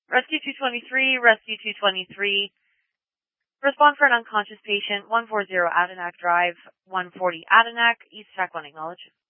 Rescue 223, Rescue 223. Respond for an unconscious patient, 140 Adenac Drive, 140 Adenac, East Track 1, acknowledge.